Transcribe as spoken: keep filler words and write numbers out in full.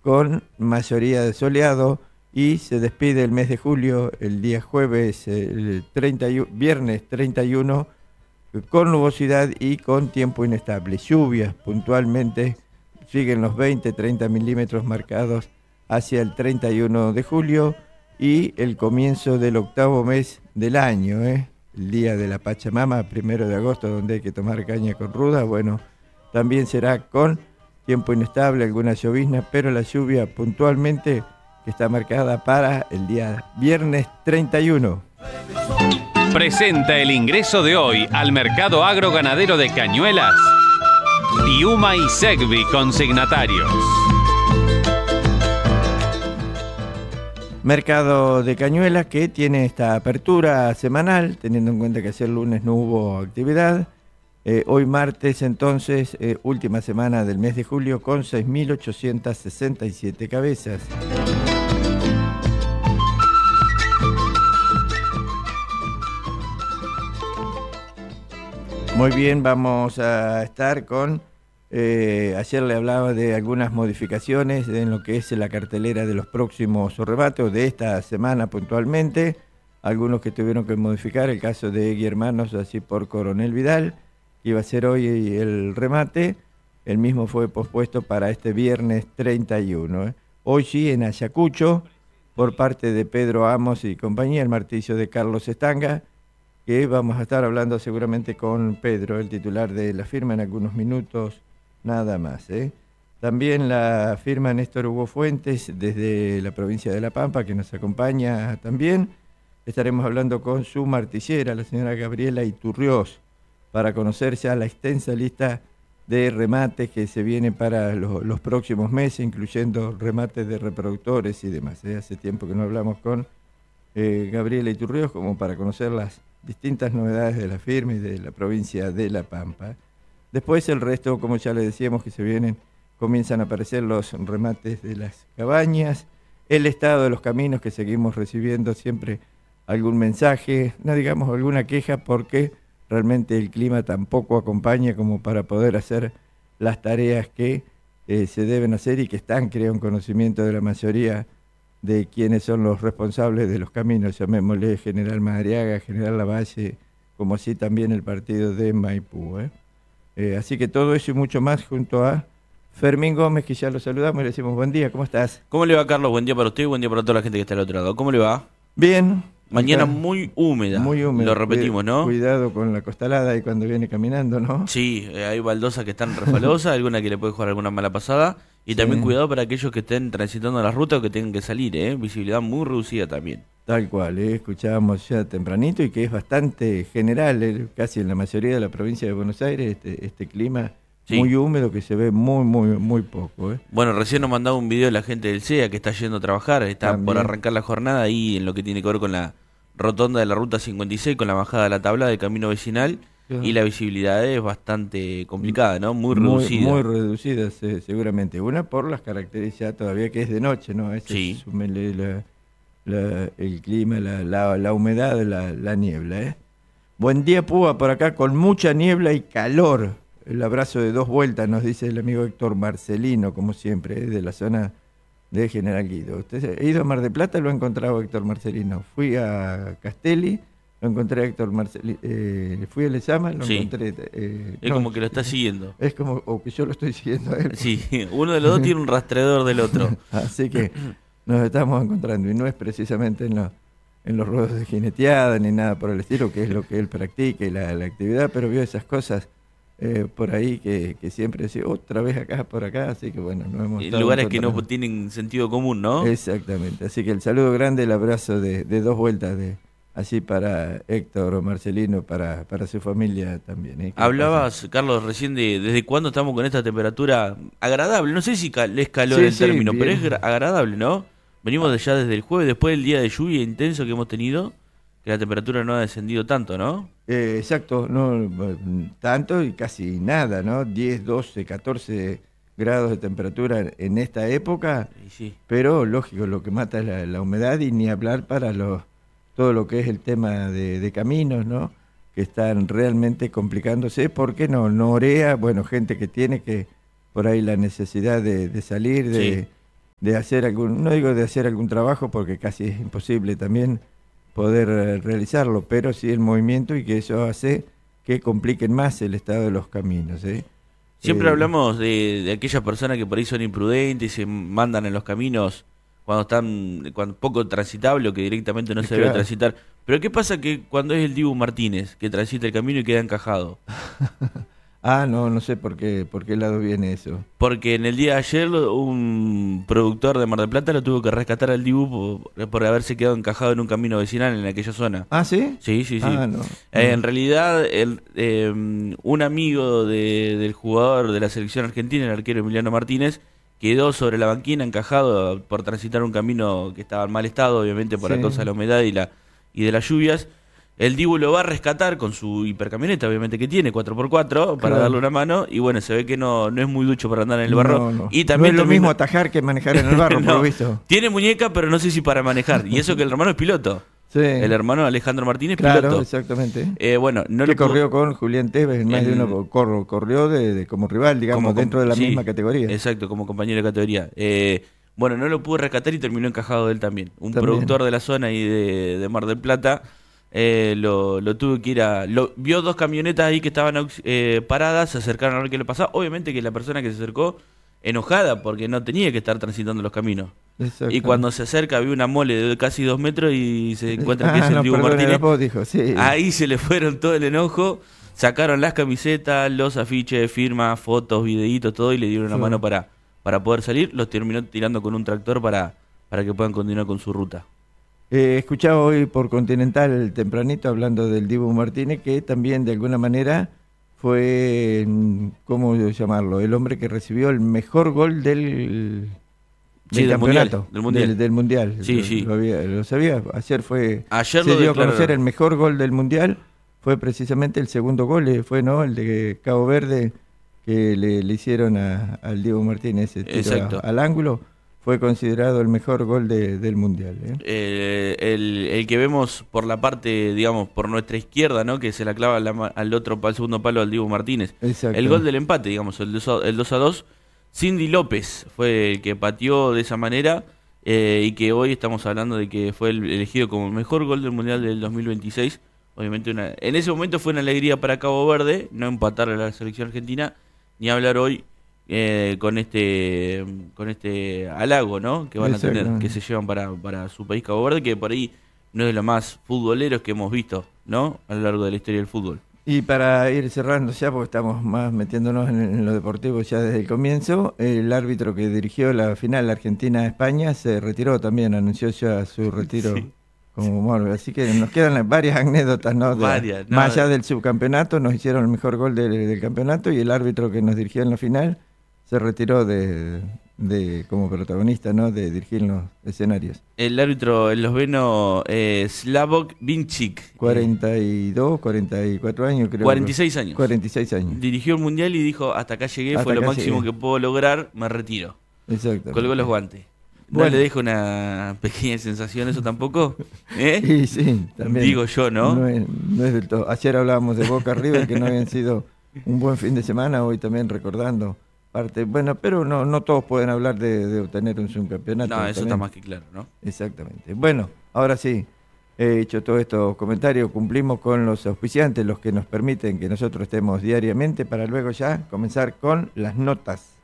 con mayoría de soleado, y se despide el mes de julio el día jueves, el treinta y uno, viernes treinta y uno, con nubosidad y con tiempo inestable. Lluvias puntualmente, siguen los veinte, treinta milímetros marcados hacia el treinta y uno de julio y el comienzo del octavo mes del año, ¿eh? El día de la Pachamama, primero de agosto, donde hay que tomar caña con ruda. Bueno, también será con tiempo inestable, alguna llovizna, pero la lluvia puntualmente que está marcada para el día viernes treinta y uno. Presenta el ingreso de hoy al mercado agroganadero de Cañuelas Piuma y Segvi consignatarios. Mercado de Cañuelas que tiene esta apertura semanal, teniendo en cuenta que ayer lunes no hubo actividad. Eh, hoy martes, entonces, eh, última semana del mes de julio, con seis mil ochocientas sesenta y siete cabezas. Muy bien, vamos a estar con... Eh, ayer le hablaba de algunas modificaciones en lo que es la cartelera de los próximos remates, de esta semana puntualmente. Algunos que tuvieron que modificar, el caso de Egui Hermanos, así por Coronel Vidal, que iba a ser hoy el remate. El mismo fue pospuesto para este viernes treinta y uno. ¿eh? Hoy sí, en Ayacucho, por parte de Pedro Amos y compañía, el martillo de Carlos Estanga, que vamos a estar hablando seguramente con Pedro, el titular de la firma, en algunos minutos, nada más. ¿eh? También la firma Néstor Hugo Fuentes, desde la provincia de La Pampa, que nos acompaña también. Estaremos hablando con su martillera, la señora Gabriela Iturriós, para conocer ya la extensa lista de remates que se vienen para lo, los próximos meses, incluyendo remates de reproductores y demás. ¿eh? Hace tiempo que no hablamos con eh, Gabriela Iturriós, como para conocer las distintas novedades de la firma y de la provincia de La Pampa. Después el resto, como ya les decíamos, que se vienen, comienzan a aparecer los remates de las cabañas, el estado de los caminos, que seguimos recibiendo siempre algún mensaje, no digamos alguna queja, porque realmente el clima tampoco acompaña como para poder hacer las tareas que eh, se deben hacer y que están, creo, en conocimiento de la mayoría de quienes son los responsables de los caminos, llamémosle General Madariaga, General Lavalle, como así también el partido de Maipú. ¿eh? Eh, así que todo eso y mucho más junto a Fermín Gómez, que ya lo saludamos y le decimos buen día. ¿Cómo estás? ¿Cómo le va, Carlos? Buen día para usted y buen día para toda la gente que está al otro lado. ¿Cómo le va? Bien. Mañana acá, muy húmeda. Muy húmeda. Lo repetimos, ¿no? Cuidado con la costalada y cuando viene caminando, ¿no? Sí, eh, hay baldosas que están resbalosas, alguna que le puede jugar alguna mala pasada. Y sí. También cuidado para aquellos que estén transitando la ruta o que tengan que salir, ¿eh? Visibilidad muy reducida también. Tal cual, ¿eh? Escuchábamos ya tempranito y que es bastante general, ¿eh? Casi en la mayoría de la provincia de Buenos Aires, este, este clima sí. muy húmedo que se ve muy, muy, muy poco. ¿eh? Bueno, recién nos mandaba un video la gente del C E A que está yendo a trabajar, está también por arrancar la jornada ahí en lo que tiene que ver con la rotonda de la ruta cincuenta y seis, con la bajada de la tabla del camino vecinal. Y la visibilidad es bastante complicada, ¿no? Muy reducida. Muy, muy reducida, sí, seguramente. Una por las características todavía que es de noche, ¿no? Ese sí. Súmele la, la, el clima, la, la, la humedad, la, la niebla, ¿eh? Buen día, Púa, por acá con mucha niebla y calor. El abrazo de dos vueltas, nos dice el amigo Héctor Marcelino, como siempre, ¿eh? De la zona de General Guido. ¿Usted ha ido a Mar del Plata? Lo ha encontrado Héctor Marcelino. Fui a Castelli. Lo encontré a Héctor Marcelino, eh, fui a Lezama, lo sí. encontré. Eh, es no, como que lo está siguiendo. Es como, o que yo lo estoy siguiendo a él. Sí, uno de los dos tiene un rastreador del otro. Así que nos estamos encontrando, y no es precisamente en, lo, en los ruedos de jineteada ni nada por el estilo, que es lo que él practica y la, la actividad, pero vio esas cosas eh, por ahí que, que siempre decía, otra vez acá, por acá, así que bueno, no hemos en lugares que no tienen sentido común, ¿no? Exactamente, así que el saludo grande, el abrazo de, de dos vueltas de... Así para Héctor Marcelino, para, para su familia también. ¿eh? Hablabas, pasa? Carlos, recién de desde cuándo estamos con esta temperatura agradable. No sé si cal, es calor sí, el sí, término, bien. Pero es agradable, ¿no? Venimos de ya desde el jueves, después del día de lluvia intenso que hemos tenido, que la temperatura no ha descendido tanto, ¿no? Eh, exacto, no tanto y casi nada, ¿no? diez, doce, catorce grados de temperatura en esta época, sí. Pero lógico, lo que mata es la, la humedad y ni hablar para los... todo lo que es el tema de, de caminos, ¿no? Que están realmente complicándose. ¿Por qué no? No orea, bueno, gente que tiene que por ahí la necesidad de, de salir, de, sí. de hacer algún, no digo de hacer algún trabajo porque casi es imposible también poder eh, realizarlo, pero sí el movimiento, y que eso hace que compliquen más el estado de los caminos, ¿eh? Siempre eh, hablamos de, de aquellas personas que por ahí son imprudentes y se mandan en los caminos cuando están cuando poco transitable o que directamente no se claro. debe transitar. Pero ¿qué pasa que cuando es el Dibu Martínez que transita el camino y queda encajado? ah, no, no sé por qué, por qué lado viene eso. Porque en el día de ayer un productor de Mar del Plata lo tuvo que rescatar al Dibu por, por haberse quedado encajado en un camino vecinal en aquella zona. ¿Ah, sí? Sí, sí, sí. Ah, no. Eh, en realidad, el, eh, un amigo de, del jugador de la selección argentina, el arquero Emiliano Martínez, quedó sobre la banquina encajado por transitar un camino que estaba en mal estado, obviamente por sí. la causa de la humedad y, la, y de las lluvias. El Dibu lo va a rescatar con su hipercamioneta, obviamente que tiene, cuatro por cuatro, para claro. darle una mano. Y bueno, se ve que no, no es muy ducho para andar en el barro. No, no. Y también no es lo termina... mismo atajar que manejar en el barro, no, por lo visto. Tiene muñeca, pero no sé si para manejar. Y eso que el hermano es piloto. Sí. El hermano Alejandro Martínez, claro, piloto. exactamente. Eh, bueno, no que lo pudo... corrió con Julián Tevez, en más el... de uno corrió, corrió de, de como rival, digamos, como dentro de la sí, misma categoría. Exacto, como compañero de categoría. Eh, bueno, no lo pudo rescatar y terminó encajado él también. Un también. productor de la zona y de, de Mar del Plata eh, lo, lo tuvo que ir a... Lo, vio dos camionetas ahí que estaban eh, paradas, se acercaron a ver qué le pasaba. Obviamente que la persona que se acercó, enojada porque no tenía que estar transitando los caminos. Y cuando se acerca, vio una mole de casi dos metros y se encuentra que ah, es el no, Dibu Martínez. Vos, dijo, sí. Ahí se le fueron todo el enojo, sacaron las camisetas, los afiches, firmas, fotos, videitos, todo, y le dieron una sí. mano para, para poder salir. Los terminó tirando con un tractor para, para que puedan continuar con su ruta. Eh, escuchaba hoy por Continental tempranito hablando del Dibu Martínez, que también de alguna manera fue, ¿cómo llamarlo?, el hombre que recibió el mejor gol del... Sí, del, del campeonato, mundial, del mundial. Del, del mundial. Sí, lo, sí. Lo, había, lo sabía. Ayer fue. Ayer se lo dio declaró. a conocer el mejor gol del mundial. Fue precisamente el segundo gol, fue no el de Cabo Verde que le, le hicieron a, al Dibu Martínez ese tiro a, al ángulo. Fue considerado el mejor gol de, del mundial. ¿eh? Eh, el, el que vemos por la parte, digamos, por nuestra izquierda, ¿no? Que se la clava la, al otro, al segundo palo al Dibu Martínez. Exacto. El gol del empate, digamos, el dos a dos. Cindy López fue el que pateó de esa manera. Eh, y que hoy estamos hablando de que fue el, elegido como el mejor gol del Mundial del dos mil veintiséis. Obviamente una, en ese momento fue una alegría para Cabo Verde no empatar a la selección argentina, ni hablar hoy eh, con este con este halago, ¿no?, que van a tener, que se llevan para, para su país Cabo Verde, que por ahí no es de los más futboleros que hemos visto, ¿no?, a lo largo de la historia del fútbol. Y para ir cerrando ya, porque estamos más metiéndonos en, en lo deportivo ya desde el comienzo, el árbitro que dirigió la final Argentina-España se retiró también, anunció ya su retiro sí. como humor. Así que nos quedan varias anécdotas, ¿no? De, varias, no, más allá del subcampeonato, nos hicieron el mejor gol del, del campeonato y el árbitro que nos dirigió en la final se retiró de, de como protagonista, ¿no?, de dirigir los escenarios. El árbitro esloveno eh, Slavok Vinčić, cuarenta y dos, cuarenta y cuatro años creo. cuarenta y seis años. cuarenta y seis años. Dirigió el mundial y dijo, hasta acá llegué, hasta fue lo máximo llegué. que puedo lograr, me retiro. Exacto. Colgó los guantes. ¿No bueno. le dejo una pequeña sensación eso tampoco? ¿Eh? Sí, sí, también. Digo yo, ¿no? No es, no es del todo. Ayer hablábamos de Boca River, que no habían sido un buen fin de semana, hoy también recordando parte. Bueno, pero no no todos pueden hablar de, de obtener un subcampeonato. No, eso también. Está más que claro, ¿no? Exactamente. Bueno, ahora sí, he hecho todos estos comentarios, cumplimos con los auspiciantes, los que nos permiten que nosotros estemos diariamente, para luego ya comenzar con las notas.